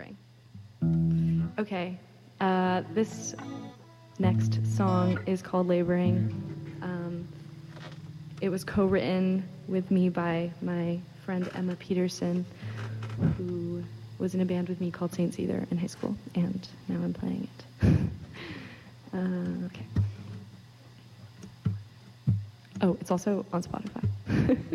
spring. Okay, this next song is called Laboring. It was co-written with me by my friend Emma Peterson, who was in a band with me called Saint Seether in high school, and now I'm playing it. Okay. Oh, it's also on Spotify.